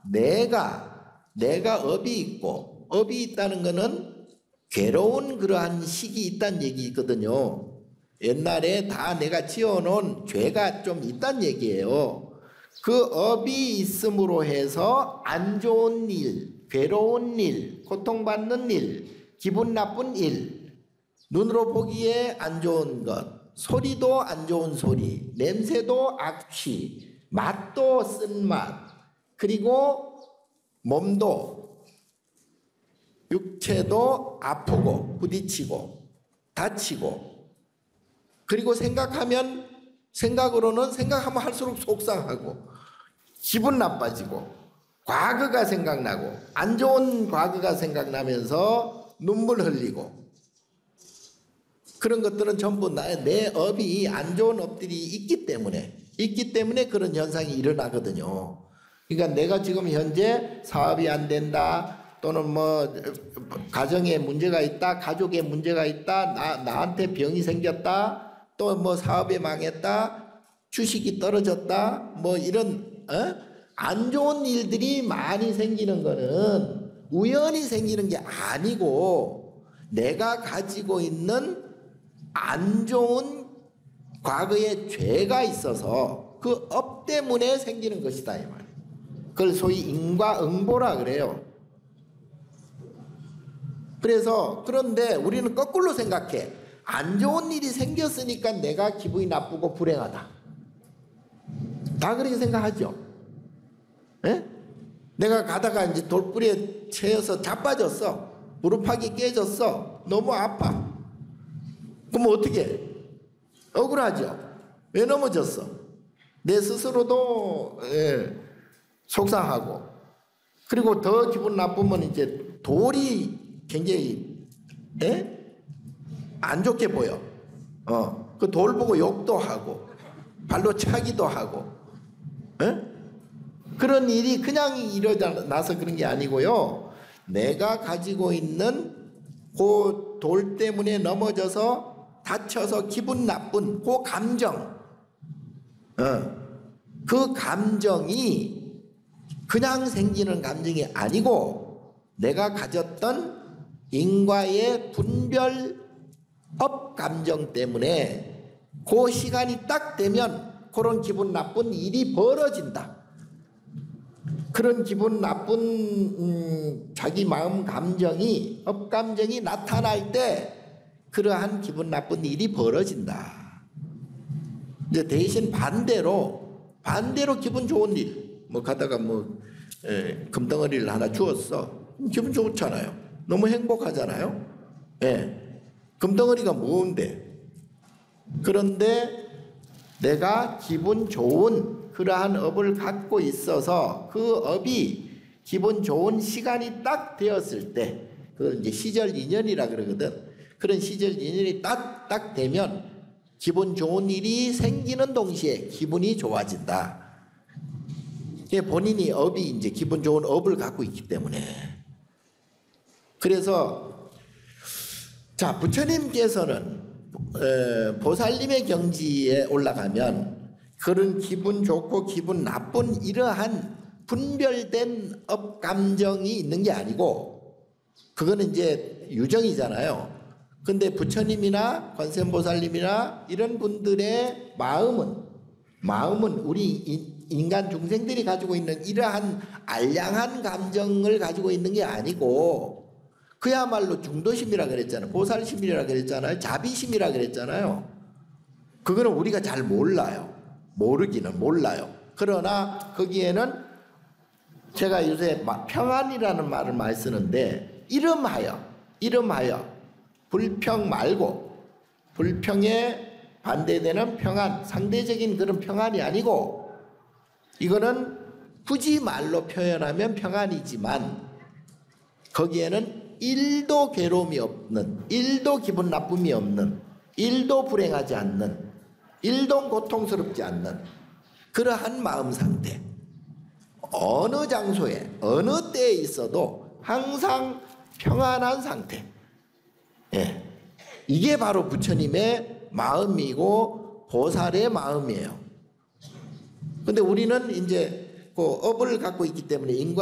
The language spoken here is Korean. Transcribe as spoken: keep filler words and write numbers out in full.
내가 내가 업이 있고, 업이 있다는 것은 괴로운 그러한 식이 있다는 얘기거든요. 옛날에 다 내가 지어놓은 죄가 좀 있다는 얘기예요. 그 업이 있음으로 해서 안 좋은 일, 괴로운 일, 고통받는 일, 기분 나쁜 일, 눈으로 보기에 안 좋은 것, 소리도 안 좋은 소리, 냄새도 악취, 맛도 쓴맛, 그리고 몸도, 육체도 아프고 부딪히고 다치고, 그리고 생각하면 생각으로는 생각하면 할수록 속상하고 기분 나빠지고 과거가 생각나고 안 좋은 과거가 생각나면서 눈물 흘리고, 그런 것들은 전부 나의 내 업이 안 좋은 업들이 있기 때문에 있기 때문에 그런 현상이 일어나거든요. 그러니까 내가 지금 현재 사업이 안 된다, 또는 뭐 가정에 문제가 있다, 가족에 문제가 있다, 나, 나한테 병이 생겼다, 또 뭐 사업이 망했다, 주식이 떨어졌다, 뭐 이런 어? 안 좋은 일들이 많이 생기는 거는 우연히 생기는 게 아니고 내가 가지고 있는 안 좋은 과거의 죄가 있어서 그 업 때문에 생기는 것이다 이 말이에요. 그걸 소위 인과응보라 그래요. 그래서 그런데 우리는 거꾸로 생각해. 안 좋은 일이 생겼으니까 내가 기분이 나쁘고 불행하다. 다 그렇게 생각하죠. 에? 내가 가다가 이제 돌뿌리에 채여서 자빠졌어. 무릎팍이 깨졌어. 너무 아파. 그럼 어떻게 해? 억울하죠. 왜 넘어졌어? 내 스스로도 예, 속상하고, 그리고 더 기분 나쁘면 이제 돌이 굉장히 예? 안 좋게 보여. 어, 그 돌 보고 욕도 하고 발로 차기도 하고, 에? 그런 일이 그냥 일어나서 그런 게 아니고요. 내가 가지고 있는 그 돌 때문에 넘어져서 다쳐서 기분 나쁜 그 감정, 어, 그 감정이 그냥 생기는 감정이 아니고 내가 가졌던 인과의 분별 업 감정 때문에 그 시간이 딱 되면 그런 기분 나쁜 일이 벌어진다. 그런 기분 나쁜 음, 자기 마음 감정이, 업 감정이 나타날 때 그러한 기분 나쁜 일이 벌어진다. 이제 대신 반대로 반대로 기분 좋은 일, 뭐 가다가 뭐 에, 금덩어리를 하나 주었어. 기분 좋잖아요. 너무 행복하잖아요. 예. 금덩어리가 뭔데? 그런데 내가 기분 좋은 그러한 업을 갖고 있어서 그 업이 기분 좋은 시간이 딱 되었을 때, 그걸 이제 시절 인연이라 그러거든. 그런 시절 인연이 딱, 딱 되면 기분 좋은 일이 생기는 동시에 기분이 좋아진다. 본인이 업이 이제 기분 좋은 업을 갖고 있기 때문에. 그래서 자, 부처님께서는 에, 보살님의 경지에 올라가면 그런 기분 좋고 기분 나쁜 이러한 분별된 업 감정이 있는 게 아니고, 그거는 이제 유정이잖아요. 근데 부처님이나 관세음보살님이나 이런 분들의 마음은 마음은 우리 인간 중생들이 가지고 있는 이러한 알량한 감정을 가지고 있는 게 아니고, 그야말로 중도심이라 그랬잖아요. 보살심이라 그랬잖아요. 자비심이라 그랬잖아요. 그거는 우리가 잘 몰라요. 모르기는 몰라요. 그러나 거기에는 제가 요새 평안이라는 말을 많이 쓰는데, 이름하여 이름하여 불평 말고, 불평에 반대되는 평안, 상대적인 그런 평안이 아니고, 이거는 굳이 말로 표현하면 평안이지만 거기에는 일도 괴로움이 없는, 일도 기분 나쁨이 없는, 일도 불행하지 않는, 일도 고통스럽지 않는 그러한 마음 상태. 어느 장소에 어느 때에 있어도 항상 평안한 상태. 예. 이게 바로 부처님의 마음이고 보살의 마음이에요. 근데 우리는 이제 그 업을 갖고 있기 때문에 인간